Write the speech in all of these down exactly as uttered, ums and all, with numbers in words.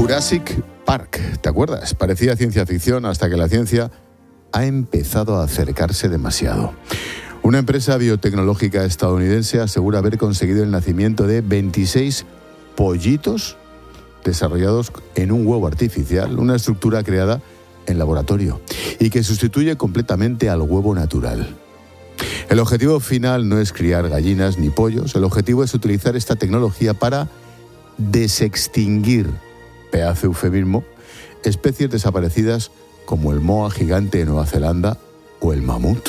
Jurassic Park, ¿te acuerdas? Parecía ciencia ficción hasta que la ciencia ha empezado a acercarse demasiado. Una empresa biotecnológica estadounidense asegura haber conseguido el nacimiento de veintiséis pollitos desarrollados en un huevo artificial, una estructura creada en laboratorio y que sustituye completamente al huevo natural. El objetivo final no es criar gallinas ni pollos, el objetivo es utilizar esta tecnología para desextinguir, pedazo eufemismo, especies desaparecidas como el moa gigante de Nueva Zelanda o el mamut.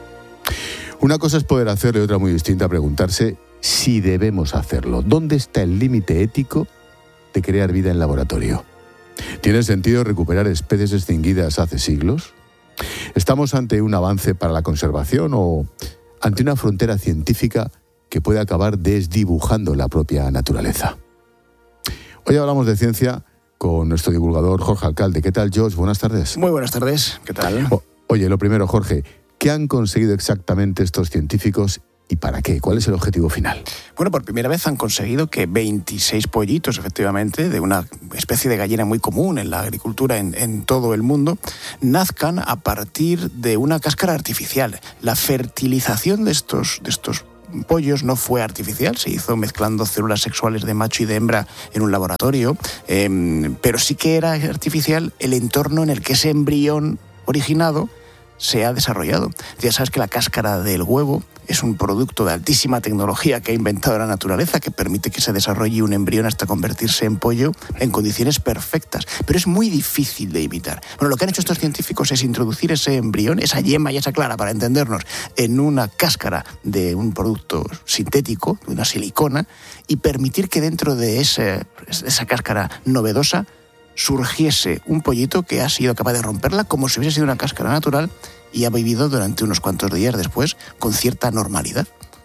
Una cosa es poder hacerlo y otra muy distinta preguntarse si debemos hacerlo. ¿Dónde está el límite ético de crear vida en laboratorio? ¿Tiene sentido recuperar especies extinguidas hace siglos? ¿Estamos ante un avance para la conservación o ante una frontera científica que puede acabar desdibujando la propia naturaleza? Hoy hablamos de ciencia con nuestro divulgador Jorge Alcalde. ¿Qué tal, George? Buenas tardes. Muy buenas tardes. ¿Qué tal? O, oye, lo primero, Jorge, ¿qué han conseguido exactamente estos científicos y para qué? ¿Cuál es el objetivo final? Bueno, por primera vez han conseguido que veintiséis pollitos, efectivamente, de una especie de gallina muy común en la agricultura en, en todo el mundo, nazcan a partir de una cáscara artificial. La fertilización de estos, de estos pollos no fue artificial, se hizo mezclando células sexuales de macho y de hembra en un laboratorio, eh, pero sí que era artificial el entorno en el que ese embrión originado se ha desarrollado. Ya sabes que la cáscara del huevo es un producto de altísima tecnología que ha inventado la naturaleza, que permite que se desarrolle un embrión hasta convertirse en pollo en condiciones perfectas. Pero es muy difícil de imitar. Bueno, lo que han hecho estos científicos es introducir ese embrión, esa yema y esa clara, para entendernos, en una cáscara de un producto sintético, de una silicona, y permitir que dentro de ese, esa cáscara novedosa surgiese un pollito que ha sido capaz de romperla como si hubiese sido una cáscara natural y ha vivido durante unos cuantos días después con cierta normalidad.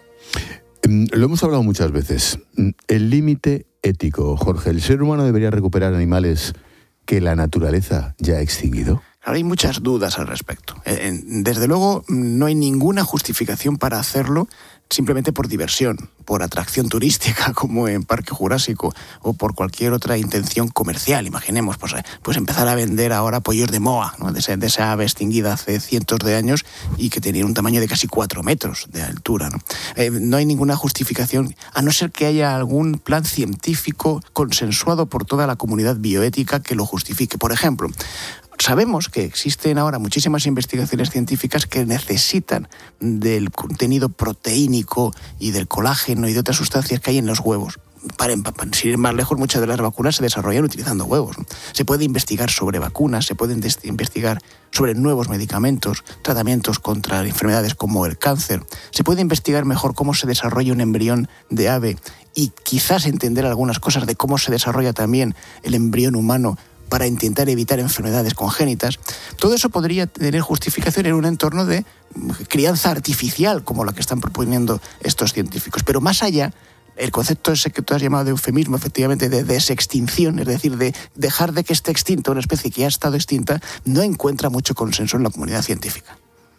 Lo hemos hablado muchas veces. El límite ético, Jorge. ¿El ser humano debería recuperar animales que la naturaleza ya ha extinguido? Ahora hay muchas dudas al respecto. Desde luego, no hay ninguna justificación para hacerlo simplemente por diversión, por atracción turística, como en Parque Jurásico, o por cualquier otra intención comercial. Imaginemos, pues, pues empezar a vender ahora pollos de moa, ¿no? de, ese, de esa ave extinguida hace cientos de años y que tenía un tamaño de casi cuatro metros de altura. ¿no? Eh, no hay ninguna justificación, a no ser que haya algún plan científico consensuado por toda la comunidad bioética que lo justifique. Por ejemplo, sabemos que existen ahora muchísimas investigaciones científicas que necesitan del contenido proteínico y del colágeno y de otras sustancias que hay en los huevos. Para, para, sin ir más lejos, muchas de las vacunas se desarrollan utilizando huevos. ¿no? Se puede investigar sobre vacunas, se puede investigar sobre nuevos medicamentos, tratamientos contra enfermedades como el cáncer. Se puede investigar mejor cómo se desarrolla un embrión de ave y quizás entender algunas cosas de cómo se desarrolla también el embrión humano para intentar evitar enfermedades congénitas. Todo eso podría tener justificación en un entorno de crianza artificial, como la que están proponiendo estos científicos. Pero más allá, el concepto ese que tú has llamado de eufemismo, efectivamente, de desextinción, es decir, de dejar de que esté extinta una especie que ya ha estado extinta, no encuentra mucho consenso en la comunidad científica.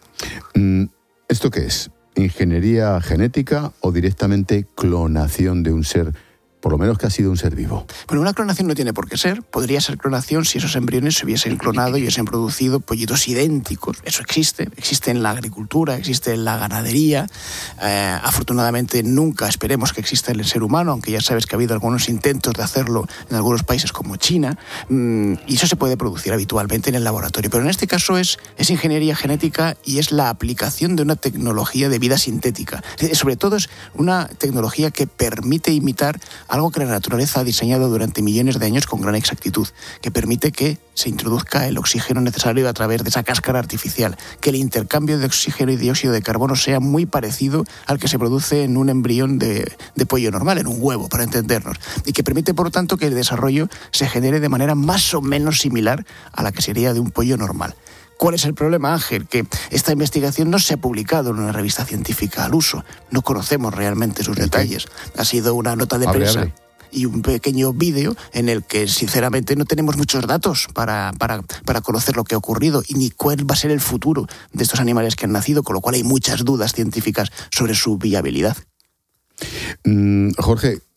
¿Esto qué es? ¿Ingeniería genética o directamente clonación de un ser, por lo menos que ha sido un ser vivo? Bueno, una clonación no tiene por qué ser. Podría ser clonación si esos embriones se hubiesen clonado y hubiesen producido pollitos idénticos. Eso existe. Existe en la agricultura, existe en la ganadería. Eh, afortunadamente nunca esperemos que exista en el ser humano, aunque ya sabes que ha habido algunos intentos de hacerlo en algunos países como China. Mm, y eso se puede producir habitualmente en el laboratorio. Pero en este caso es, es ingeniería genética y es la aplicación de una tecnología de vida sintética. Sobre todo es una tecnología que permite imitar algo que la naturaleza ha diseñado durante millones de años con gran exactitud, que permite que se introduzca el oxígeno necesario a través de esa cáscara artificial, que el intercambio de oxígeno y dióxido de carbono sea muy parecido al que se produce en un embrión de, de pollo normal, en un huevo, para entendernos, y que permite, por lo tanto, que el desarrollo se genere de manera más o menos similar a la que sería de un pollo normal. ¿Cuál es el problema, Ángel? Que esta investigación no se ha publicado en una revista científica al uso. No conocemos realmente sus detalles. Ha sido una nota de prensa abre, abre. y un pequeño vídeo en el que, sinceramente, no tenemos muchos datos para, para, para conocer lo que ha ocurrido y ni cuál va a ser el futuro de estos animales que han nacido, con lo cual hay muchas dudas científicas sobre su viabilidad. Mm, Jorge,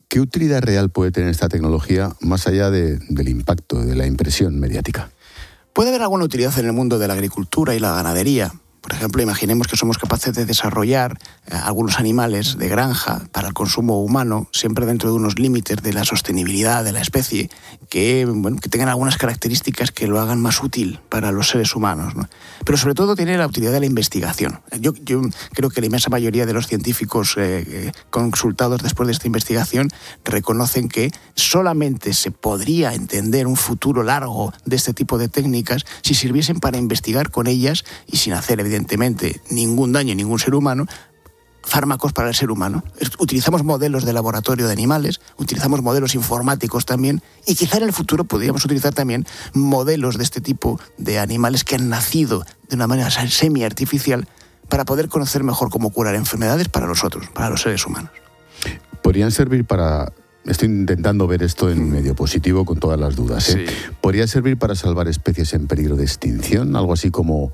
¿Qué utilidad real puede tener esta tecnología más allá de, del impacto, de la impresión mediática? Puede haber alguna utilidad en el mundo de la agricultura y la ganadería. Por ejemplo, imaginemos que somos capaces de desarrollar eh, algunos animales de granja para el consumo humano, siempre dentro de unos límites de la sostenibilidad de la especie, que, bueno, que tengan algunas características que lo hagan más útil para los seres humanos, ¿no? Pero sobre todo tiene la utilidad de la investigación. Yo, yo creo que la inmensa mayoría de los científicos eh, consultados después de esta investigación reconocen que solamente se podría entender un futuro largo de este tipo de técnicas si sirviesen para investigar con ellas y sin hacer, evidentemente, ningún daño a ningún ser humano, fármacos para el ser humano. Utilizamos modelos de laboratorio de animales, utilizamos modelos informáticos también, y quizá en el futuro podríamos utilizar también modelos de este tipo de animales que han nacido de una manera semi-artificial para poder conocer mejor cómo curar enfermedades para nosotros, para los seres humanos. ¿Podrían servir para... Estoy intentando ver esto en medio positivo con todas las dudas, ¿eh? Sí. ¿Podría servir para salvar especies en peligro de extinción? Algo así como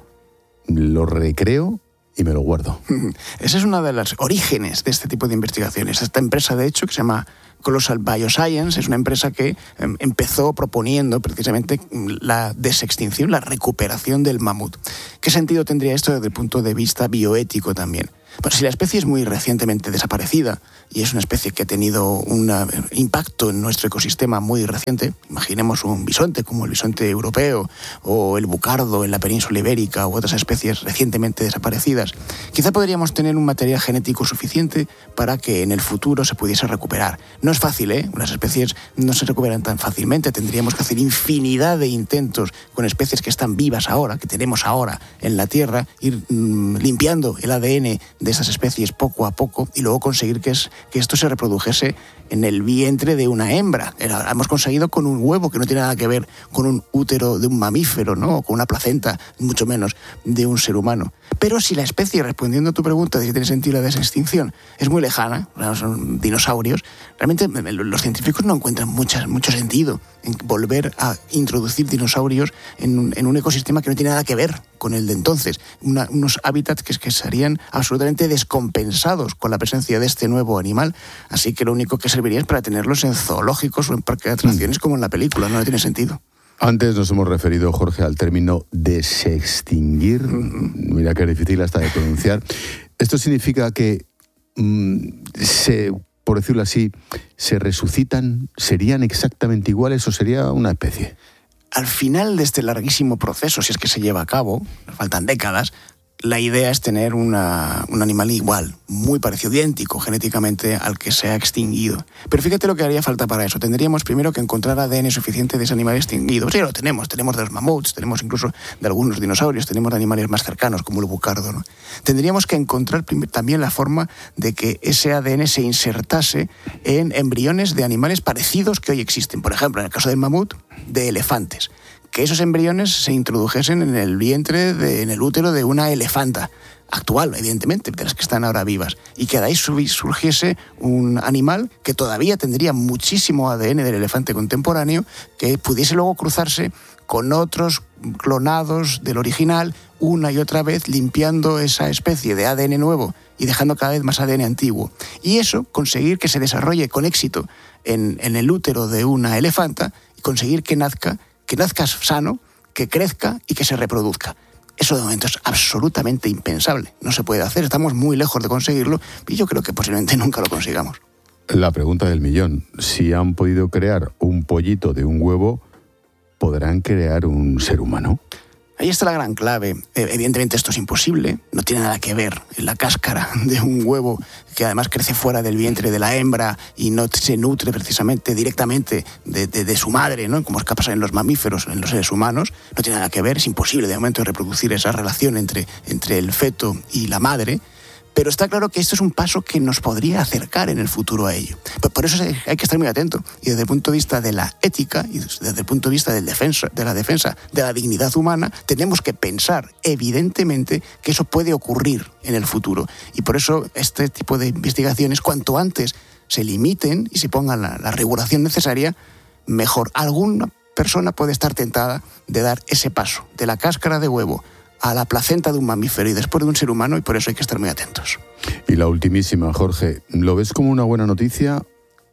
lo recreo y me lo guardo. Ese es uno de los orígenes de este tipo de investigaciones. Esta empresa, de hecho, que se llama Colossal Bioscience, es una empresa que eh, empezó proponiendo precisamente la desextinción, la recuperación del mamut. ¿Qué sentido tendría esto desde el punto de vista bioético también? Pues si la especie es muy recientemente desaparecida y es una especie que ha tenido un impacto en nuestro ecosistema muy reciente, imaginemos un bisonte como el bisonte europeo o el bucardo en la península ibérica u otras especies recientemente desaparecidas, quizá podríamos tener un material genético suficiente para que en el futuro se pudiese recuperar. No es fácil, ¿eh? Unas especies no se recuperan tan fácilmente, tendríamos que hacer infinidad de intentos con especies que están vivas ahora, que tenemos ahora en la Tierra, ir mmm, limpiando el A D N de esas especies poco a poco y luego conseguir que, es, que esto se reprodujese en el vientre de una hembra. Lo hemos conseguido con un huevo que no tiene nada que ver con un útero de un mamífero, ¿no? O con una placenta, mucho menos de un ser humano. Pero si la especie, respondiendo a tu pregunta de si tiene sentido la desextinción, es muy lejana, son dinosaurios, realmente los científicos no encuentran mucha, mucho sentido en volver a introducir dinosaurios en un, en un ecosistema que no tiene nada que ver con el de entonces. Una, unos hábitats que, que serían absolutamente descompensados con la presencia de este nuevo animal. Así que lo único que serviría es para tenerlos en zoológicos o en parques de atracciones como en la película. No, no tiene sentido. Antes nos hemos referido, Jorge, al término desextinguir. Uh-huh. Mira que es difícil hasta de pronunciar. Esto significa que mmm, se, por decirlo así, se resucitan, ¿serían exactamente iguales o sería una especie? Al final de este larguísimo proceso, si es que se lleva a cabo, faltan décadas, la idea es tener una, un animal igual, muy parecido, idéntico genéticamente al que se ha extinguido. Pero fíjate lo que haría falta para eso. Tendríamos primero que encontrar A D N suficiente de ese animal extinguido. Sí, lo tenemos. Tenemos de los mamuts, tenemos incluso de algunos dinosaurios, tenemos de animales más cercanos como el bucardo, ¿no? Tendríamos que encontrar también la forma de que ese A D N se insertase en embriones de animales parecidos que hoy existen. Por ejemplo, en el caso del mamut, de elefantes. Que esos embriones se introdujesen en el vientre, de, en el útero de una elefanta actual, evidentemente, de las que están ahora vivas, y que de ahí surgiese un animal que todavía tendría muchísimo A D N del elefante contemporáneo, que pudiese luego cruzarse con otros clonados del original una y otra vez, limpiando esa especie de A D N nuevo y dejando cada vez más A D N antiguo. Y eso, conseguir que se desarrolle con éxito en, en el útero de una elefanta y conseguir que nazca que nazca sano, que crezca y que se reproduzca. Eso de momento es absolutamente impensable. No se puede hacer, estamos muy lejos de conseguirlo y yo creo que posiblemente nunca lo consigamos. La pregunta del millón. Si han podido crear un pollito de un huevo, ¿podrán crear un ser humano? Ahí está la gran clave. Evidentemente esto es imposible, no tiene nada que ver en la cáscara de un huevo que además crece fuera del vientre de la hembra y no se nutre precisamente directamente de, de, de su madre, ¿no? Como es capaz en los mamíferos, en los seres humanos. No tiene nada que ver, es imposible de momento reproducir esa relación entre, entre el feto y la madre. Pero está claro que esto es un paso que nos podría acercar en el futuro a ello. Por eso hay que estar muy atento. Y desde el punto de vista de la ética y desde el punto de vista del defensa, de la defensa de la dignidad humana, tenemos que pensar, evidentemente, que eso puede ocurrir en el futuro. Y por eso este tipo de investigaciones, cuanto antes se limiten y se pongan la, la regulación necesaria, mejor. Alguna persona puede estar tentada de dar ese paso de la cáscara de huevo a la placenta de un mamífero y después de un ser humano, y por eso hay que estar muy atentos. Y la ultimísima, Jorge, ¿lo ves como una buena noticia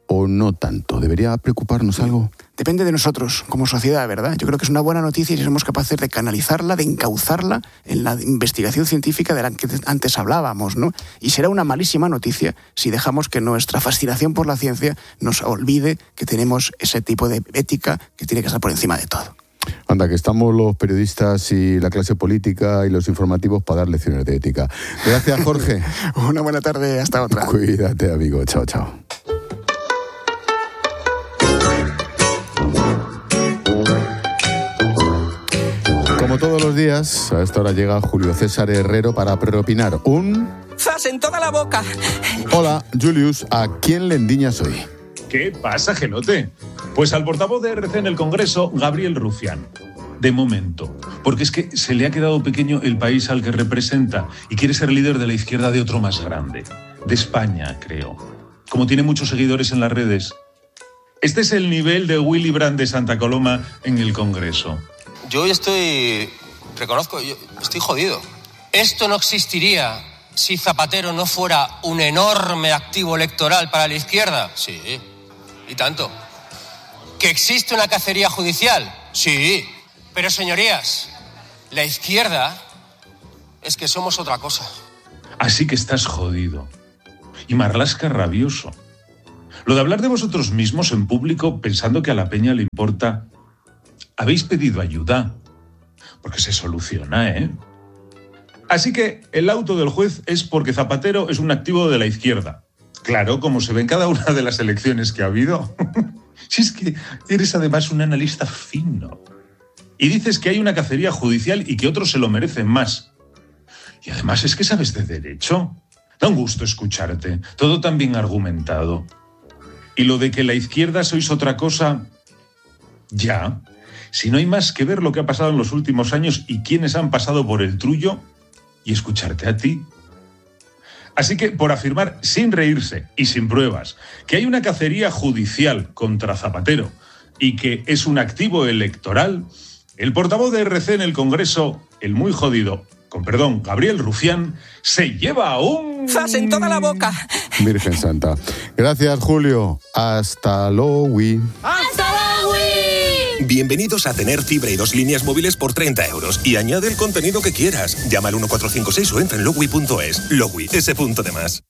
o no tanto? ¿Debería preocuparnos algo? Depende de nosotros como sociedad, ¿verdad? Yo creo que es una buena noticia y somos capaces de canalizarla, de encauzarla en la investigación científica de la que antes hablábamos, ¿no? Y será una malísima noticia si dejamos que nuestra fascinación por la ciencia nos olvide que tenemos ese tipo de ética que tiene que estar por encima de todo. Anda, que estamos los periodistas y la clase política y los informativos para dar lecciones de ética. Gracias, Jorge. Una buena tarde, hasta otra. Cuídate, amigo. Chao, chao. Como todos los días, a esta hora llega Julio César Herrero para preopinar un... ¡Zas en toda la boca! Hola, Julius, ¿a quién le endiñas hoy? ¿Qué pasa, gelote? Pues al portavoz de R C en el Congreso, Gabriel Rufián. De momento. Porque es que se le ha quedado pequeño el país al que representa y quiere ser líder de la izquierda de otro más grande. De España, creo. Como tiene muchos seguidores en las redes. Este es el nivel de Willy Brandt de Santa Coloma en el Congreso. Yo estoy... reconozco, yo estoy jodido. Esto no existiría si Zapatero no fuera un enorme activo electoral para la izquierda. Sí, y tanto. ¿Que existe una cacería judicial? Sí. Pero, señorías, la izquierda es que somos otra cosa. Así que estás jodido. Y Marlaska rabioso. Lo de hablar de vosotros mismos en público pensando que a la peña le importa... Habéis pedido ayuda, porque se soluciona, ¿eh? Así que el auto del juez es porque Zapatero es un activo de la izquierda. Claro, como se ve en cada una de las elecciones que ha habido. Si es que eres además un analista fino. Y dices que hay una cacería judicial y que otros se lo merecen más. Y además es que sabes de derecho. Da un gusto escucharte, todo tan bien argumentado. Y lo de que la izquierda sois otra cosa, ya... Si no hay más que ver lo que ha pasado en los últimos años y quiénes han pasado por el trullo y escucharte a ti. Así que, por afirmar sin reírse y sin pruebas que hay una cacería judicial contra Zapatero y que es un activo electoral, el portavoz de R C en el Congreso, el muy jodido, con perdón, Gabriel Rufián, se lleva a un... ¡Zas en toda la boca! Virgen Santa. Gracias, Julio. Hasta luego. ¡Hasta luego! Bienvenidos a tener fibra y dos líneas móviles por treinta euros. Y añade el contenido que quieras. Llama al uno cuatro cinco seis o entra en lowi punto es. Lowi, ese punto de más.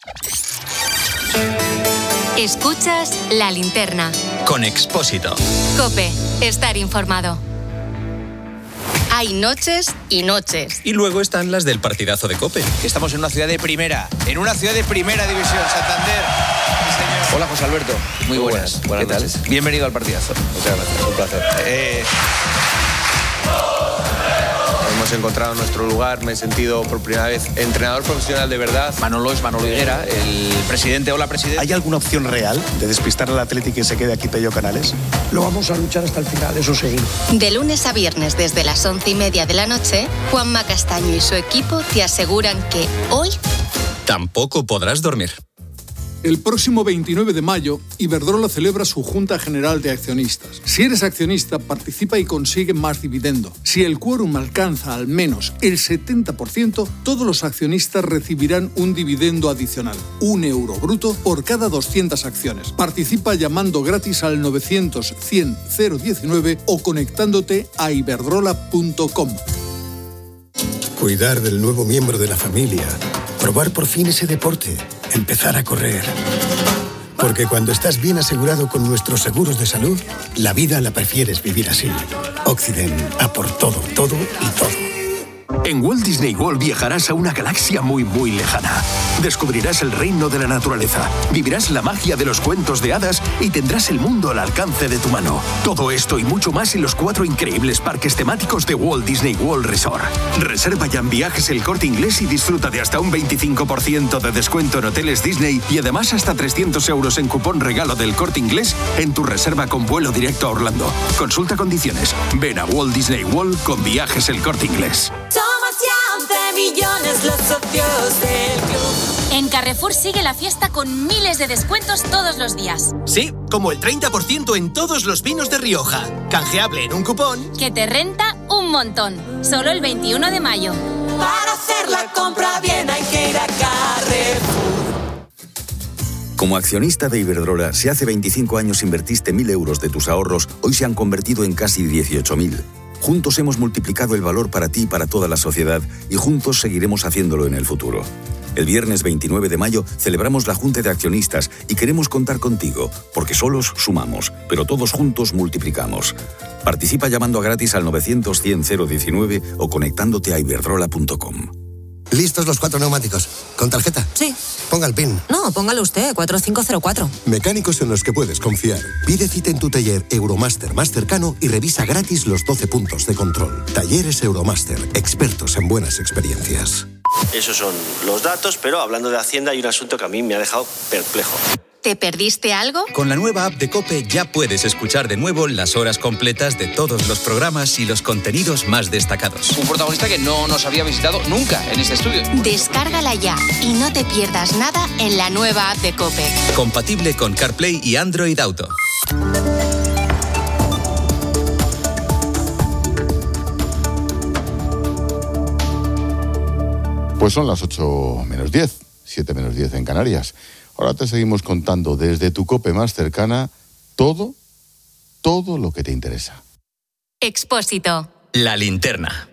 Escuchas La Linterna. Con Expósito. COPE. Estar informado. Hay noches y noches. Y luego están las del partidazo de COPE. Estamos en una ciudad de primera. En una ciudad de primera división, Santander. Hola, José Alberto. Muy, Muy buenas. buenas. buenas ¿Qué noches? Tal? Bienvenido al partidazo. Muchas gracias. Un placer. Eh... Hemos encontrado nuestro lugar, me he sentido por primera vez entrenador profesional de verdad. Manolo es Manolo Higuera, el presidente. Hola, presidente. ¿Hay alguna opción real de despistar al Atleti y que se quede aquí Pello Canales? Lo vamos a luchar hasta el final, eso seguro. De lunes a viernes desde las once y media de la noche, Juanma Castaño y su equipo te aseguran que hoy... tampoco podrás dormir. El próximo veintinueve de mayo, Iberdrola celebra su Junta General de Accionistas. Si eres accionista, participa y consigue más dividendo. Si el quórum alcanza al menos el setenta por ciento, todos los accionistas recibirán un dividendo adicional, un euro bruto por cada doscientas acciones. Participa llamando gratis al novecientos cien cero diecinueve o conectándote a iberdrola punto com. Cuidar del nuevo miembro de la familia, probar por fin ese deporte, empezar a correr. Porque cuando estás bien asegurado con nuestros seguros de salud, la vida la prefieres vivir así. Occident, a por todo, todo y todo. En Walt Disney World viajarás a una galaxia muy, muy lejana. Descubrirás el reino de la naturaleza, vivirás la magia de los cuentos de hadas y tendrás el mundo al alcance de tu mano. Todo esto y mucho más en los cuatro increíbles parques temáticos de Walt Disney World Resort. Reserva ya en Viajes El Corte Inglés y disfruta de hasta un veinticinco por ciento de descuento en hoteles Disney y además hasta trescientos euros en cupón regalo del Corte Inglés en tu reserva con vuelo directo a Orlando. Consulta condiciones. Ven a Walt Disney World con Viajes El Corte Inglés. Millones los socios del club. En Carrefour sigue la fiesta con miles de descuentos todos los días. Sí, como el treinta por ciento en todos los vinos de Rioja. Canjeable en un cupón que te renta un montón. Solo el veintiuno de mayo. Para hacer la compra bien hay que ir a Carrefour. Como accionista de Iberdrola, si hace veinticinco años invertiste mil euros de tus ahorros, hoy se han convertido en casi dieciocho mil. Juntos hemos multiplicado el valor para ti y para toda la sociedad y juntos seguiremos haciéndolo en el futuro. El viernes veintinueve de mayo celebramos la Junta de Accionistas y queremos contar contigo, porque solos sumamos, pero todos juntos multiplicamos. Participa llamando a gratis al novecientos cien cero diecinueve o conectándote a iberdrola punto com. ¿Listos los cuatro neumáticos? ¿Con tarjeta? Sí. Ponga el PIN. No, póngalo usted, cuatro cinco cero cuatro. Mecánicos en los que puedes confiar. Pide cita en tu taller Euromaster más cercano y revisa gratis los doce puntos de control. Talleres Euromaster, expertos en buenas experiencias. Esos son los datos, pero hablando de Hacienda hay un asunto que a mí me ha dejado perplejo. ¿Te perdiste algo? Con la nueva app de COPE ya puedes escuchar de nuevo las horas completas de todos los programas y los contenidos más destacados. Un protagonista que no nos había visitado nunca en este estudio. Descárgala ya y no te pierdas nada en la nueva app de COPE. Compatible con CarPlay y Android Auto. Pues son las ocho menos diez, siete menos diez en Canarias. Ahora te seguimos contando desde tu COPE más cercana todo, todo lo que te interesa. Expósito. La linterna.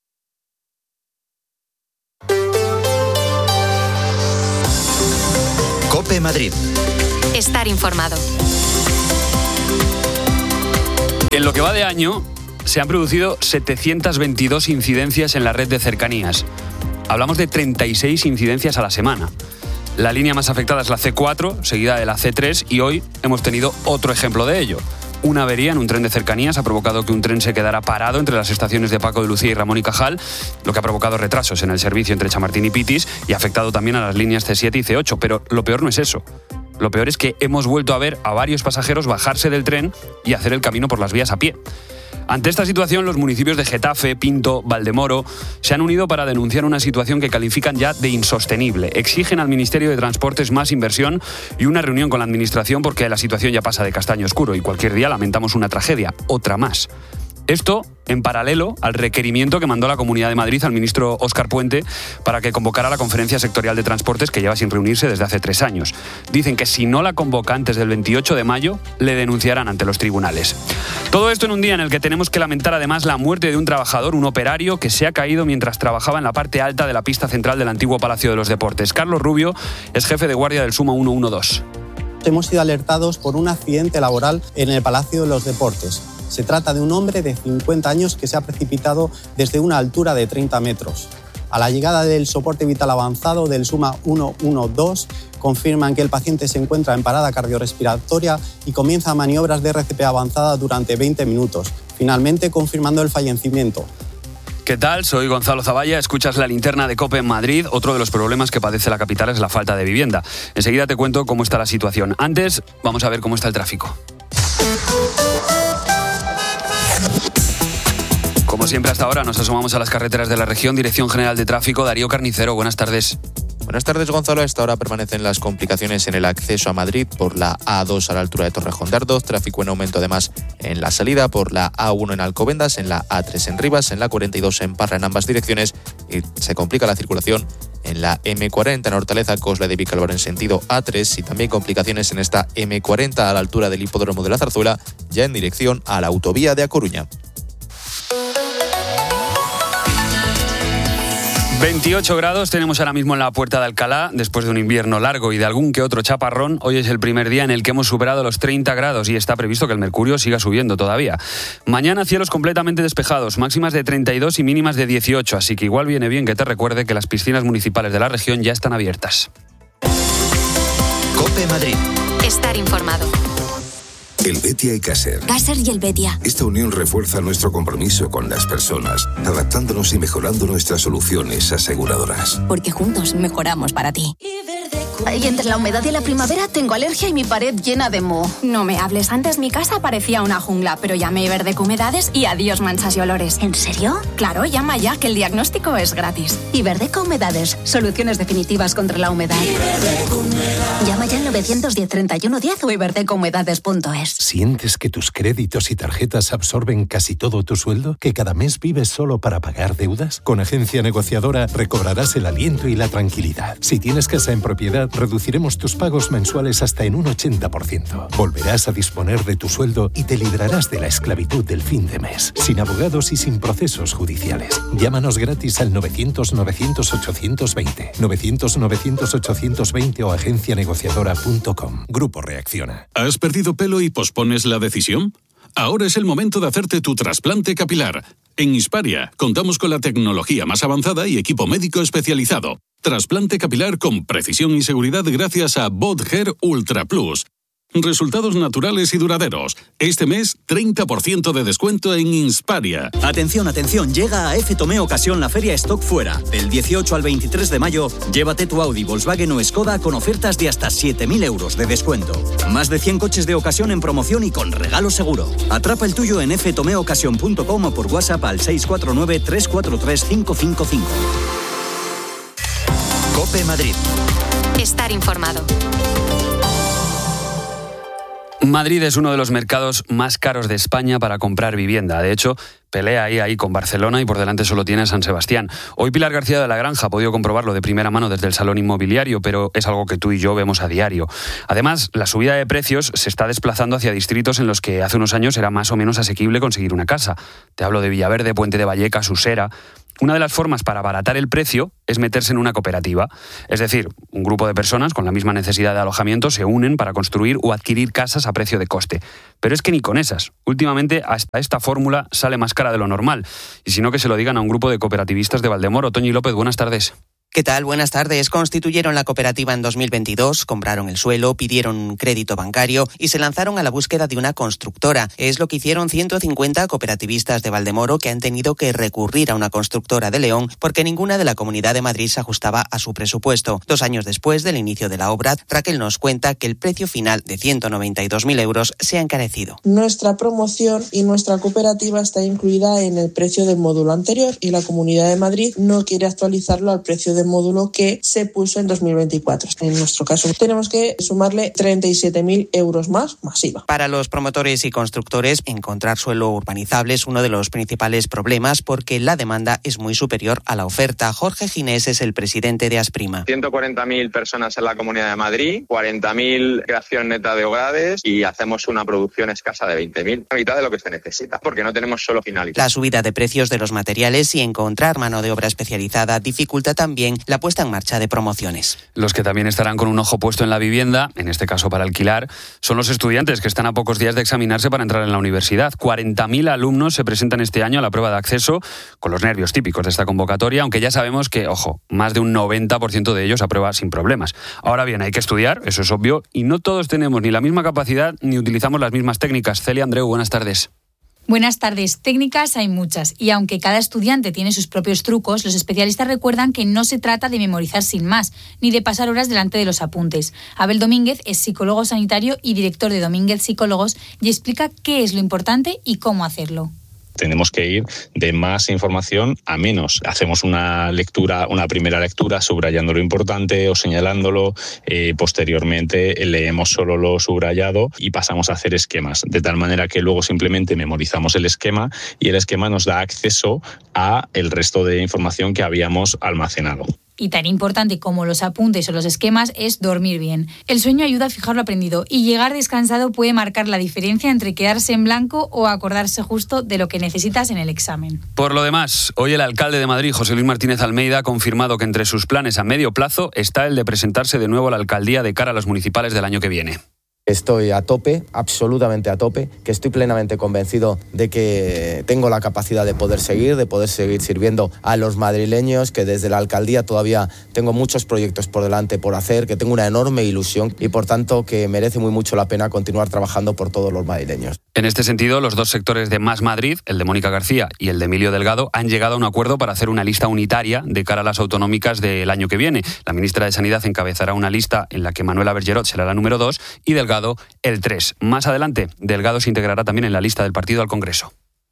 COPE Madrid. Estar informado. En lo que va de año, se han producido setecientas veintidós incidencias en la red de cercanías. Hablamos de treinta y seis incidencias a la semana. La línea más afectada es la ce cuatro, seguida de la ce tres, y hoy hemos tenido otro ejemplo de ello. Una avería en un tren de cercanías ha provocado que un tren se quedara parado entre las estaciones de Paco de Lucía y Ramón y Cajal, lo que ha provocado retrasos en el servicio entre Chamartín y Pitis y ha afectado también a las líneas ce siete y ce ocho. Pero lo peor no es eso. Lo peor es que hemos vuelto a ver a varios pasajeros bajarse del tren y hacer el camino por las vías a pie. Ante esta situación, los municipios de Getafe, Pinto, Valdemoro se han unido para denunciar una situación que califican ya de insostenible. Exigen al Ministerio de Transportes más inversión y una reunión con la Administración porque la situación ya pasa de castaño oscuro y cualquier día lamentamos una tragedia, otra más. Esto en paralelo al requerimiento que mandó la Comunidad de Madrid al ministro Óscar Puente para que convocara la Conferencia Sectorial de Transportes, que lleva sin reunirse desde hace tres años. Dicen que si no la convoca antes del veintiocho de mayo, le denunciarán ante los tribunales. Todo esto en un día en el que tenemos que lamentar además la muerte de un trabajador, un operario, que se ha caído mientras trabajaba en la parte alta de la pista central del antiguo Palacio de los Deportes. Carlos Rubio es jefe de guardia del Suma ciento doce. Hemos sido alertados por un accidente laboral en el Palacio de los Deportes. Se trata de un hombre de cincuenta años que se ha precipitado desde una altura de treinta metros. A la llegada del soporte vital avanzado del Suma ciento doce, confirman que el paciente se encuentra en parada cardiorrespiratoria y comienza maniobras de erre ce pe avanzada durante veinte minutos, finalmente confirmando el fallecimiento. ¿Qué tal? Soy Gonzalo Zavalla, escuchas la linterna de COPE en Madrid. Otro de los problemas que padece la capital es la falta de vivienda. Enseguida te cuento cómo está la situación. Antes, vamos a ver cómo está el tráfico. Como siempre hasta ahora nos asomamos a las carreteras de la región. Dirección General de Tráfico, Darío Carnicero, buenas tardes. Buenas tardes, Gonzalo. A esta hora permanecen las complicaciones en el acceso a Madrid por la a dos a la altura de Torrejón de Ardoz, tráfico en aumento además en la salida por la a uno en Alcobendas, en la a tres en Rivas, en la cuarenta y dos en Parra en ambas direcciones y se complica la circulación en la eme cuarenta en Hortaleza, Cosla de Vicálvaro en sentido a tres y también complicaciones en esta eme cuarenta a la altura del Hipódromo de la Zarzuela, ya en dirección a la autovía de A Coruña. veintiocho grados tenemos ahora mismo en la Puerta de Alcalá. Después de un invierno largo y de algún que otro chaparrón, hoy es el primer día en el que hemos superado los treinta grados y está previsto que el mercurio siga subiendo todavía. Mañana cielos completamente despejados, máximas de treinta y dos y mínimas de dieciocho, así que igual viene bien que te recuerde que las piscinas municipales de la región ya están abiertas. COPE Madrid. Estar informado. El Betia y Caser. Caser y el Betia. Esta unión refuerza nuestro compromiso con las personas, adaptándonos y mejorando nuestras soluciones aseguradoras. Porque juntos mejoramos para ti. Y entre la humedad y la primavera tengo alergia y mi pared llena de moho. No me hables, antes mi casa parecía una jungla, pero llamé a Iberdec Humedades y adiós manchas y olores. ¿En serio? Claro, llama ya, que el diagnóstico es gratis. Iberdec Humedades, soluciones definitivas contra la humedad. Llama ya al nueve uno cero, treinta y uno diez o iberdec humedades punto es. ¿Sientes que tus créditos y tarjetas absorben casi todo tu sueldo? ¿Que cada mes vives solo para pagar deudas? Con Agencia Negociadora recobrarás el aliento y la tranquilidad. Si tienes casa en propiedad, reduciremos tus pagos mensuales hasta en un ochenta por ciento. Volverás a disponer de tu sueldo y te librarás de la esclavitud del fin de mes, sin abogados y sin procesos judiciales. Llámanos gratis al novecientos novecientos ochocientos veinte, novecientos novecientos ochocientos veinte o agencia negociadora punto com. Grupo Reacciona. ¿Has perdido pelo y pospones la decisión? Ahora es el momento de hacerte tu trasplante capilar. En Insparia contamos con la tecnología más avanzada y equipo médico especializado. Trasplante capilar con precisión y seguridad gracias a BotHair Ultra Plus. Resultados naturales y duraderos. Este mes, treinta por ciento de descuento en Insparia. Atención, atención, llega a F Tomé Ocasión la feria Stock Fuera. Del dieciocho al veintitrés de mayo, llévate tu Audi, Volkswagen o Skoda con ofertas de hasta siete mil euros de descuento. Más de cien coches de ocasión en promoción y con regalo seguro. Atrapa el tuyo en f tomé ocasión punto com o por WhatsApp al seis cuatro nueve, tres cuatro tres, cinco cinco cinco. COPE Madrid. Estar informado. Madrid es uno de los mercados más caros de España para comprar vivienda. De hecho, pelea ahí, ahí con Barcelona y por delante solo tiene San Sebastián. Hoy Pilar García de la Granja ha podido comprobarlo de primera mano desde el Salón Inmobiliario, pero es algo que tú y yo vemos a diario. Además, la subida de precios se está desplazando hacia distritos en los que hace unos años era más o menos asequible conseguir una casa. Te hablo de Villaverde, Puente de Vallecas, Usera. Una de las formas para abaratar el precio es meterse en una cooperativa. Es decir, un grupo de personas con la misma necesidad de alojamiento se unen para construir o adquirir casas a precio de coste. Pero es que ni con esas. Últimamente hasta esta fórmula sale más cara de lo normal. Y si no, que se lo digan a un grupo de cooperativistas de Valdemoro. Toñi López, buenas tardes. ¿Qué tal? Buenas tardes. Constituyeron la cooperativa en dos mil veintidós, compraron el suelo, pidieron un crédito bancario y se lanzaron a la búsqueda de una constructora. Es lo que hicieron ciento cincuenta cooperativistas de Valdemoro que han tenido que recurrir a una constructora de León porque ninguna de la Comunidad de Madrid se ajustaba a su presupuesto. Dos años después del inicio de la obra, Raquel nos cuenta que el precio final de ciento noventa y dos mil euros se ha encarecido. Nuestra promoción y nuestra cooperativa está incluida en el precio del módulo anterior y la Comunidad de Madrid no quiere actualizarlo al precio de módulo que se puso en dos mil veinticuatro. En nuestro caso, tenemos que sumarle treinta y siete mil euros más, masiva. Para los promotores y constructores, encontrar suelo urbanizable es uno de los principales problemas porque la demanda es muy superior a la oferta. Jorge Ginés es el presidente de Asprima. ciento cuarenta mil personas en la Comunidad de Madrid, cuarenta mil creación neta de hogares y hacemos una producción escasa de veinte mil, la mitad de lo que se necesita, porque no tenemos solo finalidad. La subida de precios de los materiales y encontrar mano de obra especializada dificulta también la puesta en marcha de promociones. Los que también estarán con un ojo puesto en la vivienda, en este caso para alquilar, son los estudiantes que están a pocos días de examinarse para entrar en la universidad. cuarenta mil alumnos se presentan este año a la prueba de acceso con los nervios típicos de esta convocatoria, aunque ya sabemos que, ojo, más de un noventa por ciento de ellos aprueba sin problemas. Ahora bien, hay que estudiar, eso es obvio, y no todos tenemos ni la misma capacidad ni utilizamos las mismas técnicas. Celia Andreu, buenas tardes. Buenas tardes. Técnicas hay muchas y aunque cada estudiante tiene sus propios trucos, los especialistas recuerdan que no se trata de memorizar sin más, ni de pasar horas delante de los apuntes. Abel Domínguez es psicólogo sanitario y director de Domínguez Psicólogos y explica qué es lo importante y cómo hacerlo. Tenemos que ir de más información a menos. Hacemos una lectura, una primera lectura subrayando lo importante o señalándolo. Eh, posteriormente leemos solo lo subrayado y pasamos a hacer esquemas, de tal manera que luego simplemente memorizamos el esquema y el esquema nos da acceso a el resto de información que habíamos almacenado. Y tan importante como los apuntes o los esquemas es dormir bien. El sueño ayuda a fijar lo aprendido y llegar descansado puede marcar la diferencia entre quedarse en blanco o acordarse justo de lo que necesitas en el examen. Por lo demás, hoy el alcalde de Madrid, José Luis Martínez Almeida, ha confirmado que entre sus planes a medio plazo está el de presentarse de nuevo a la alcaldía de cara a las municipales del año que viene. Estoy a tope, absolutamente a tope, que estoy plenamente convencido de que tengo la capacidad de poder seguir, de poder seguir sirviendo a los madrileños, que desde la alcaldía todavía tengo muchos proyectos por delante por hacer, que tengo una enorme ilusión y por tanto que merece muy mucho la pena continuar trabajando por todos los madrileños. En este sentido, los dos sectores de Más Madrid, el de Mónica García y el de Emilio Delgado, han llegado a un acuerdo para hacer una lista unitaria de cara a las autonómicas del año que viene. La ministra de Sanidad encabezará una lista en la que Manuela Bergerot será la número dos y Delgado el tres. Más adelante, Delgado se integrará también en la lista del partido al Congreso.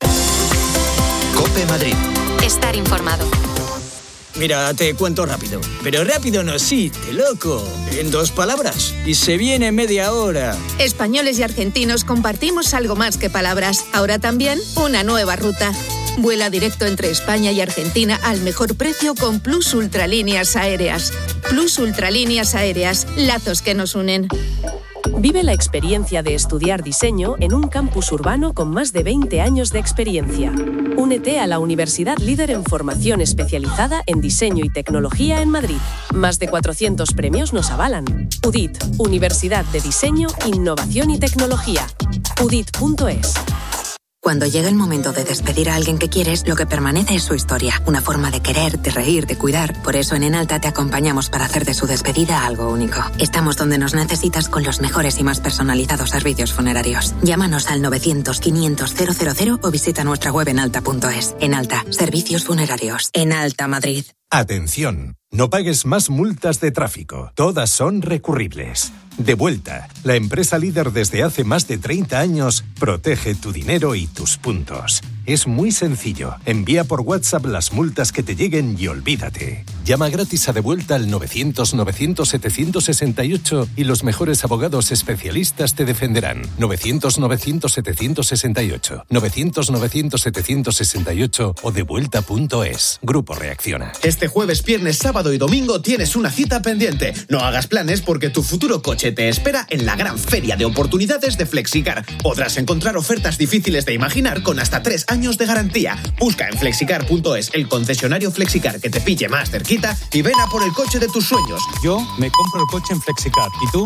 COPE Madrid. Estar informado. Mira, te cuento rápido. Pero rápido no existe, loco. En dos palabras. Y se viene en media hora. Españoles y argentinos compartimos algo más que palabras. Ahora también una nueva ruta. Vuela directo entre España y Argentina al mejor precio con Plus Ultralíneas Aéreas. Plus Ultralíneas Aéreas, lazos que nos unen. Vive la experiencia de estudiar diseño en un campus urbano con más de veinte años de experiencia. Únete a la universidad líder en formación especializada en diseño y tecnología en Madrid. Más de cuatrocientos premios nos avalan. U D I T, Universidad de Diseño, Innovación y Tecnología. U D I T punto es. Cuando llega el momento de despedir a alguien que quieres, lo que permanece es su historia, una forma de querer, de reír, de cuidar. Por eso en Enalta te acompañamos para hacer de su despedida algo único. Estamos donde nos necesitas con los mejores y más personalizados servicios funerarios. Llámanos al novecientos, quinientos, cero cero cero o visita nuestra web enalta punto es. Enalta, servicios funerarios. Enalta Madrid. Atención, no pagues más multas de tráfico. Todas son recurribles. Devuelta, la empresa líder desde hace más de treinta años, protege tu dinero y tus puntos. Es muy sencillo. Envía por WhatsApp las multas que te lleguen y olvídate. Llama gratis a Devuelta al novecientos, novecientos, setecientos sesenta y ocho y los mejores abogados especialistas te defenderán. novecientos, novecientos, setecientos sesenta y ocho. novecientos, novecientos, setecientos sesenta y ocho o devuelta punto es. Grupo Reacciona. Este jueves, viernes, sábado y domingo tienes una cita pendiente. No hagas planes porque tu futuro coche te espera en la gran feria de oportunidades de Flexicar. Podrás encontrar ofertas difíciles de imaginar con hasta tres años de garantía. Busca en flexicar punto es el concesionario Flexicar que te pille más cerquita y ven a por el coche de tus sueños. Yo me compro el coche en Flexicar. ¿Y tú?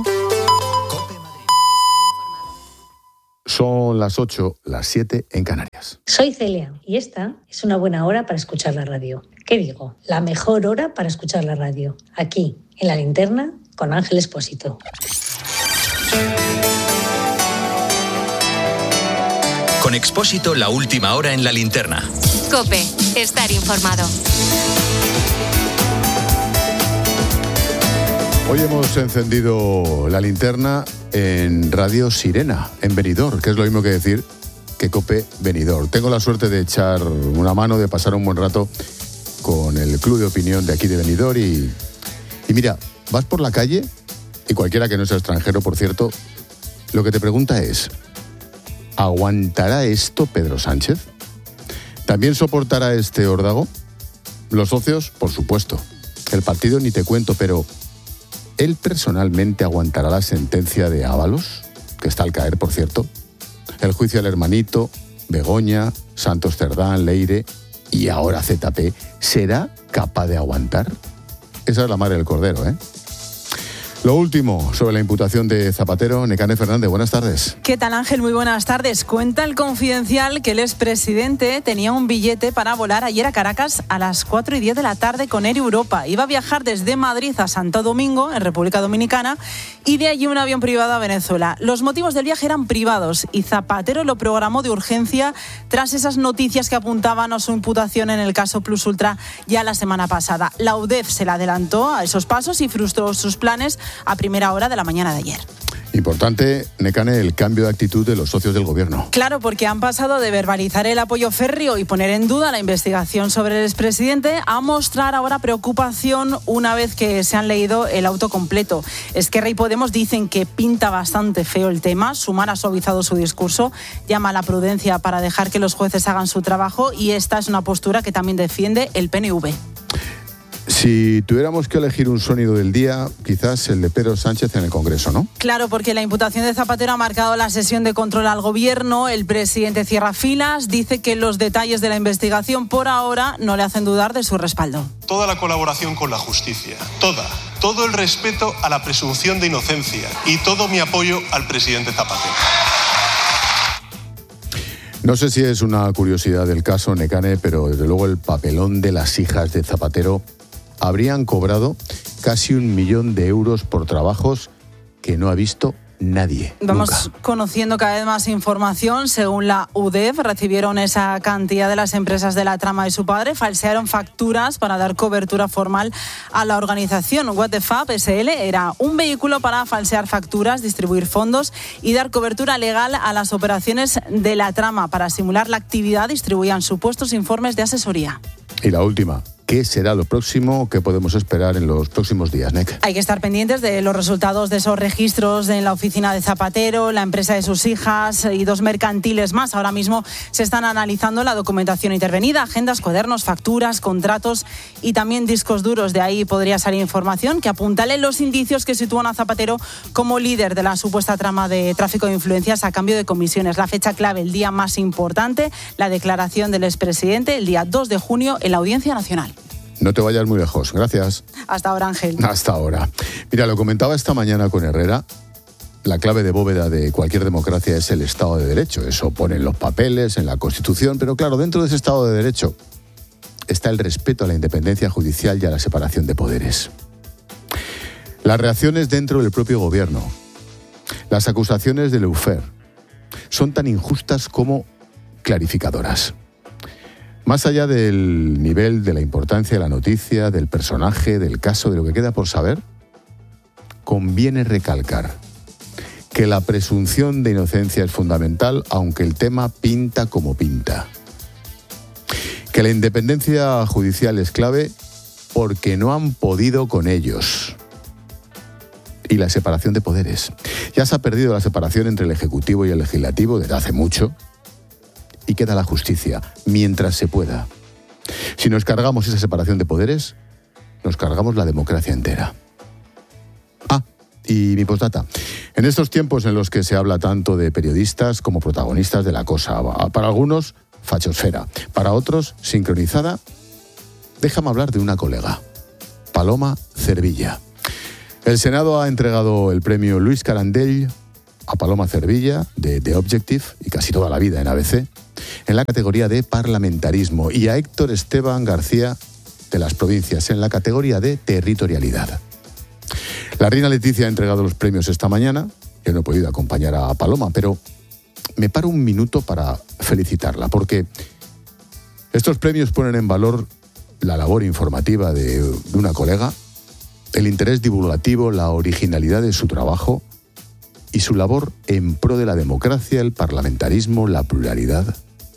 Son las ocho, las siete en Canarias. Soy Celia y esta es una buena hora para escuchar la radio. ¿Qué digo? La mejor hora para escuchar la radio. Aquí, en La Linterna, con Ángel Expósito. Con Expósito, la última hora en La Linterna. COPE, estar informado. Hoy hemos encendido La Linterna en Radio Sirena, en Benidorm, que es lo mismo que decir que COPE Benidorm. Tengo la suerte de echar una mano, de pasar un buen rato con el club de opinión de aquí de Benidorm y, y mira, vas por la calle y cualquiera que no sea extranjero, por cierto, lo que te pregunta es, ¿aguantará esto Pedro Sánchez? ¿También soportará este órdago? Los socios, por supuesto. El partido ni te cuento, pero ¿él personalmente aguantará la sentencia de Ábalos, que está al caer, por cierto? El juicio al hermanito, Begoña, Santos Cerdán, Leire y ahora Z P. ¿Será capaz de aguantar? Esa es la madre del cordero, ¿eh? Lo último sobre la imputación de Zapatero. Nekane Fernández, buenas tardes. ¿Qué tal, Ángel? Muy buenas tardes. Cuenta el Confidencial que el expresidente tenía un billete para volar ayer a Caracas a las cuatro y diez de la tarde con Air Europa. Iba a viajar desde Madrid a Santo Domingo, en República Dominicana, y de allí un avión privado a Venezuela. Los motivos del viaje eran privados y Zapatero lo programó de urgencia tras esas noticias que apuntaban a su imputación en el caso Plus Ultra ya la semana pasada. La U D E F se la adelantó a esos pasos y frustró sus planes a primera hora de la mañana de ayer. Importante, Nekane, el cambio de actitud de los socios del gobierno. Claro, porque han pasado de verbalizar el apoyo férreo y poner en duda la investigación sobre el expresidente a mostrar ahora preocupación una vez que se han leído el auto completo. Esquerra y Podemos dicen que pinta bastante feo el tema. Sumar ha suavizado su discurso, llama a la prudencia para dejar que los jueces hagan su trabajo y esta es una postura que también defiende el P N V. Si tuviéramos que elegir un sonido del día, quizás el de Pedro Sánchez en el Congreso, ¿no? Claro, porque la imputación de Zapatero ha marcado la sesión de control al gobierno. El presidente cierra filas, dice que los detalles de la investigación por ahora no le hacen dudar de su respaldo. Toda la colaboración con la justicia, toda, todo el respeto a la presunción de inocencia y todo mi apoyo al presidente Zapatero. No sé si es una curiosidad del caso, Nekane, pero desde luego el papelón de las hijas de Zapatero habrían cobrado casi un millón de euros por trabajos que no ha visto nadie. Vamos nunca. Conociendo cada vez más información. Según la U D E F, recibieron esa cantidad de las empresas de la trama de su padre, falsearon facturas para dar cobertura formal a la organización. What the Fab S L era un vehículo para falsear facturas, distribuir fondos y dar cobertura legal a las operaciones de la trama. Para simular la actividad, distribuían supuestos informes de asesoría. Y la última. ¿Qué será lo próximo que podemos esperar en los próximos días, N E C? Hay que estar pendientes de los resultados de esos registros en la oficina de Zapatero, la empresa de sus hijas y dos mercantiles más. Ahora mismo se están analizando la documentación intervenida, agendas, cuadernos, facturas, contratos y también discos duros. De ahí podría salir información que apuntale los indicios que sitúan a Zapatero como líder de la supuesta trama de tráfico de influencias a cambio de comisiones. La fecha clave, el día más importante, la declaración del expresidente, el día dos de junio en la Audiencia Nacional. No te vayas muy lejos. Gracias. Hasta ahora, Ángel. Hasta ahora. Mira, lo comentaba esta mañana con Herrera. La clave de bóveda de cualquier democracia es el Estado de Derecho. Eso pone en los papeles, en la Constitución. Pero claro, dentro de ese Estado de Derecho está el respeto a la independencia judicial y a la separación de poderes. Las reacciones dentro del propio gobierno, las acusaciones del Lawfare, son tan injustas como clarificadoras. Más allá del nivel, de la importancia de la noticia, del personaje, del caso, de lo que queda por saber, conviene recalcar que la presunción de inocencia es fundamental, aunque el tema pinta como pinta. Que la independencia judicial es clave porque no han podido con ellos. Y la separación de poderes. Ya se ha perdido la separación entre el Ejecutivo y el Legislativo desde hace mucho. Y queda la justicia, mientras se pueda. Si nos cargamos esa separación de poderes, nos cargamos la democracia entera. Ah, y mi postdata. En estos tiempos en los que se habla tanto de periodistas como protagonistas de la cosa, para algunos, fachosfera, para otros, sincronizada, déjame hablar de una colega, Paloma Cervilla. El Senado ha entregado el premio Luis Carandell a Paloma Cervilla, de The Objective, y casi toda la vida en A B C, en la categoría de parlamentarismo, y a Héctor Esteban García, de Las Provincias, en la categoría de territorialidad. La reina Leticia ha entregado los premios esta mañana. Yo no he podido acompañar a Paloma, pero me paro un minuto para felicitarla, porque estos premios ponen en valor la labor informativa de, de una colega, el interés divulgativo, la originalidad de su trabajo y su labor en pro de la democracia, el parlamentarismo, la pluralidad.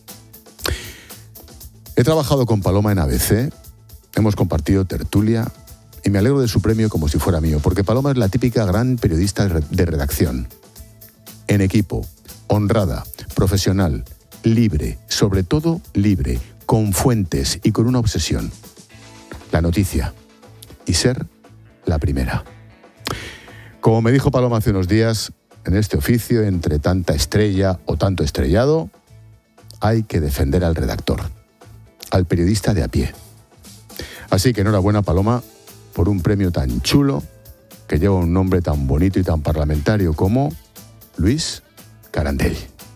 He trabajado con Paloma en A B C, hemos compartido tertulia y me alegro de su premio como si fuera mío, porque Paloma es la típica gran periodista de redacción. En equipo, honrada, profesional, libre, sobre todo libre, con fuentes y con una obsesión: la noticia y ser la primera. Como me dijo Paloma hace unos días, en este oficio, entre tanta estrella o tanto estrellado, hay que defender al redactor, al periodista de a pie. Así que enhorabuena, Paloma, por un premio tan chulo que lleva un nombre tan bonito y tan parlamentario como Luis Carandell.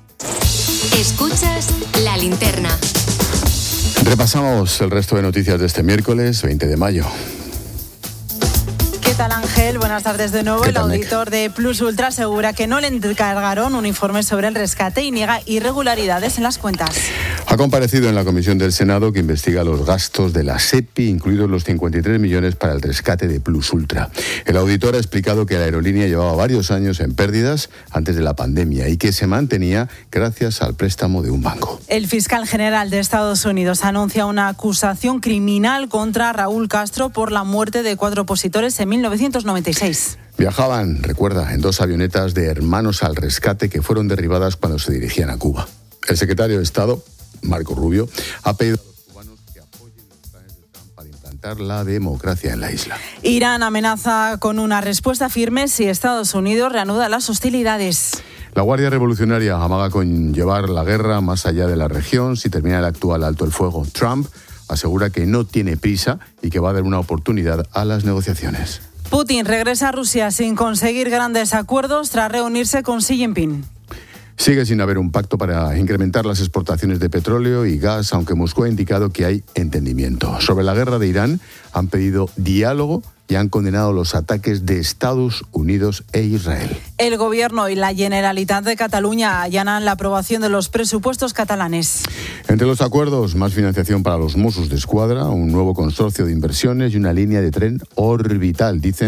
Escuchas La Linterna. Repasamos el resto de noticias de este miércoles veinte de mayo. ¿Qué tal, Ángel? Buenas tardes de nuevo. El auditor de Plus Ultra asegura que no le encargaron un informe sobre el rescate y niega irregularidades en las cuentas. Ha comparecido en la comisión del Senado que investiga los gastos de la SEPI, incluidos los cincuenta y tres millones para el rescate de Plus Ultra. El auditor ha explicado que la aerolínea llevaba varios años en pérdidas antes de la pandemia y que se mantenía gracias al préstamo de un banco. El fiscal general de Estados Unidos anuncia una acusación criminal contra Raúl Castro por la muerte de cuatro opositores en mil novecientos noventa y seis. Viajaban, recuerda, en dos avionetas de Hermanos al Rescate que fueron derribadas cuando se dirigían a Cuba. El secretario de Estado, Marco Rubio, ha pedido a los cubanos que apoyen los planes de Trump para implantar la democracia en la isla. Irán amenaza con una respuesta firme si Estados Unidos reanuda las hostilidades. La Guardia Revolucionaria amaga con llevar la guerra más allá de la región si termina el actual alto el fuego. Trump asegura que no tiene prisa y que va a dar una oportunidad a las negociaciones. Putin regresa a Rusia sin conseguir grandes acuerdos tras reunirse con Xi Jinping. Sigue sin haber un pacto para incrementar las exportaciones de petróleo y gas, aunque Moscú ha indicado que hay entendimiento. Sobre la guerra de Irán, han pedido diálogo y han condenado los ataques de Estados Unidos e Israel. El Gobierno y la Generalitat de Cataluña allanan la aprobación de los presupuestos catalanes. Entre los acuerdos, más financiación para los Mossos d'Esquadra, un nuevo consorcio de inversiones y una línea de tren orbital. Dicen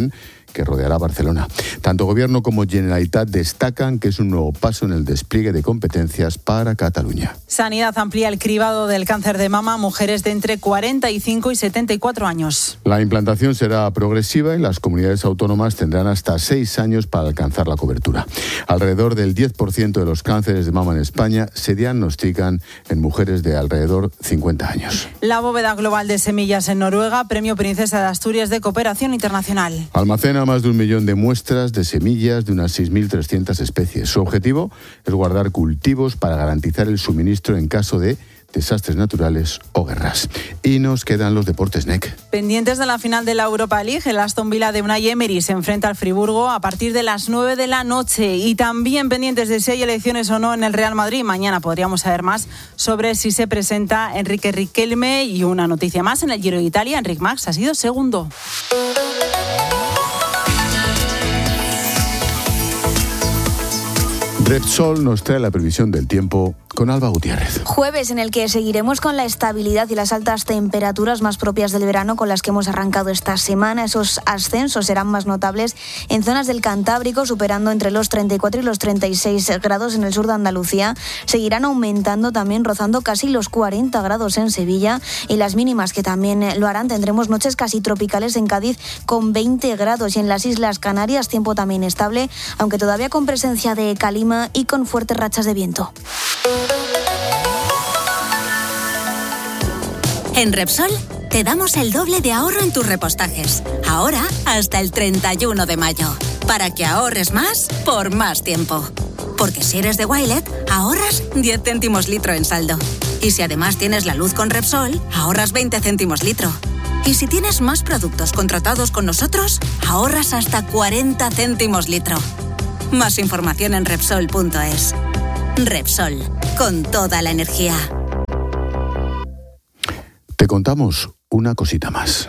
que rodeará Barcelona. Tanto Gobierno como Generalitat destacan que es un nuevo paso en el despliegue de competencias para Cataluña. Sanidad amplía el cribado del cáncer de mama a mujeres de entre cuarenta y cinco y setenta y cuatro años. La implantación será progresiva y las comunidades autónomas tendrán hasta seis años para alcanzar la cobertura. Alrededor del diez por ciento de los cánceres de mama en España se diagnostican en mujeres de alrededor cincuenta años. La bóveda global de semillas en Noruega, Premio Princesa de Asturias de Cooperación Internacional. Almacena más de un millón de muestras de semillas de unas seis mil trescientas especies. Su objetivo es guardar cultivos para garantizar el suministro en caso de desastres naturales o guerras. Y nos quedan los deportes N E C. Pendientes de la final de la Europa League, el Aston Villa de Unai Emery se enfrenta al Friburgo a partir de las nueve de la noche. Y también pendientes de si hay elecciones o no en el Real Madrid. Mañana podríamos saber más sobre si se presenta Enrique Riquelme. Y una noticia más, en el Giro de Italia, Enric Mas ha sido segundo. Repsol nos trae la previsión del tiempo con Alba Gutiérrez. Jueves en el que seguiremos con la estabilidad y las altas temperaturas más propias del verano con las que hemos arrancado esta semana. Esos ascensos serán más notables en zonas del Cantábrico, superando entre los treinta y cuatro y los treinta y seis grados en el sur de Andalucía. Seguirán aumentando también, rozando casi los cuarenta grados en Sevilla, y las mínimas, que también lo harán. Tendremos noches casi tropicales en Cádiz con veinte grados, y en las Islas Canarias tiempo también estable, aunque todavía con presencia de calima y con fuertes rachas de viento. En Repsol te damos el doble de ahorro en tus repostajes. Ahora hasta el treinta y uno de mayo. Para que ahorres más por más tiempo. Porque si eres de Wilet, ahorras diez céntimos litro en saldo. Y si además tienes la luz con Repsol, ahorras veinte céntimos litro. Y si tienes más productos contratados con nosotros, ahorras hasta cuarenta céntimos litro. Más información en Repsol punto es. Repsol, con toda la energía. Te contamos una cosita más.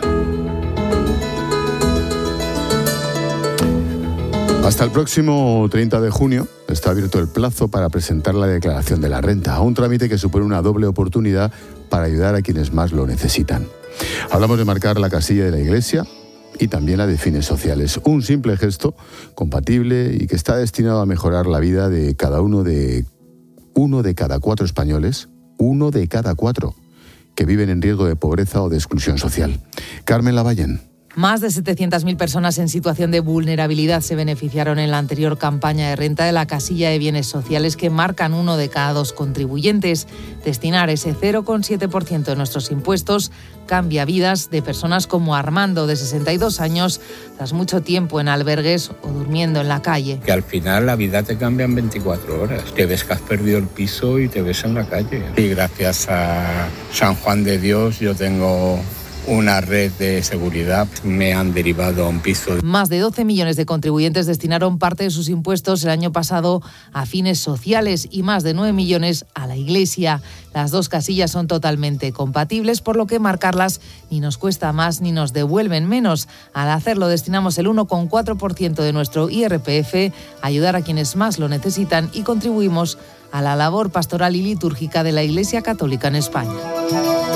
Hasta el próximo treinta de junio está abierto el plazo para presentar la declaración de la renta, un trámite que supone una doble oportunidad para ayudar a quienes más lo necesitan. Hablamos de marcar la casilla de la Iglesia y también la de fines sociales. Un simple gesto compatible y que está destinado a mejorar la vida de cada uno de uno de cada cuatro españoles, uno de cada cuatro que viven en riesgo de pobreza o de exclusión social. Carmen Lavallén. Más de setecientas mil personas en situación de vulnerabilidad se beneficiaron en la anterior campaña de renta de la casilla de bienes sociales, que marcan uno de cada dos contribuyentes. Destinar ese cero coma siete por ciento de nuestros impuestos cambia vidas de personas como Armando, de sesenta y dos años, tras mucho tiempo en albergues o durmiendo en la calle. Que al final la vida te cambia en veinticuatro horas. Te ves que has perdido el piso y te ves en la calle. Y gracias a San Juan de Dios yo tengo una red de seguridad, me han derivado a un piso. Más de doce millones de contribuyentes destinaron parte de sus impuestos el año pasado a fines sociales y más de nueve millones a la Iglesia. Las dos casillas son totalmente compatibles, por lo que marcarlas ni nos cuesta más ni nos devuelven menos. Al hacerlo destinamos el uno coma cuatro por ciento de nuestro I R P F a ayudar a quienes más lo necesitan y contribuimos a la labor pastoral y litúrgica de la Iglesia Católica en España.